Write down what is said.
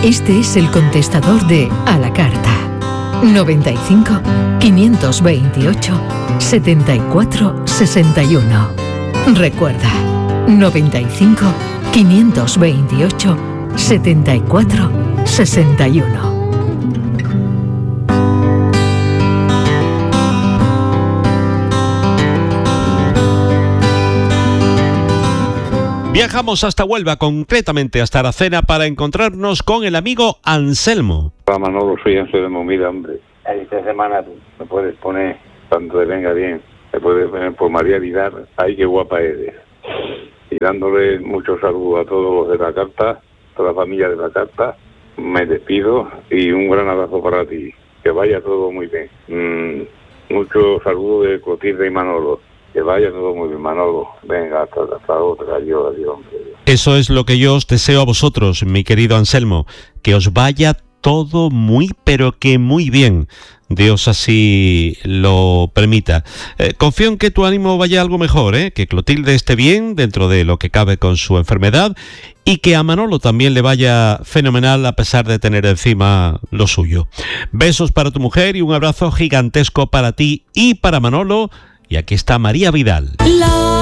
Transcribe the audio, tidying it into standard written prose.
Este es el contestador de A la Carta. 95 528 74 61. Recuerda, 95 528 74 61. Viajamos hasta Huelva, concretamente hasta Aracena, para encontrarnos con el amigo Anselmo. Hola Manolo, soy Anselmo. Mira, hombre, esta semana me puedes poner, cuando te venga bien, me puedes poner por María Vidal. Ay, qué guapa eres. Y dándole muchos saludos a todos los de la carta, toda la familia de la carta. Me despido y un gran abrazo para ti. Que vaya todo muy bien. Muchos saludos de Clotilde y Manolo. Que vaya todo muy bien, Manolo. Venga, hasta otra. Adiós. Eso es lo que yo os deseo a vosotros, mi querido Anselmo. Que os vaya todo muy, pero que muy bien. Dios así lo permita. Confío en que tu ánimo vaya algo mejor, que Clotilde esté bien dentro de lo que cabe con su enfermedad y que a Manolo también le vaya fenomenal a pesar de tener encima lo suyo. Besos para tu mujer y un abrazo gigantesco para ti y para Manolo. Y aquí está María Vidal.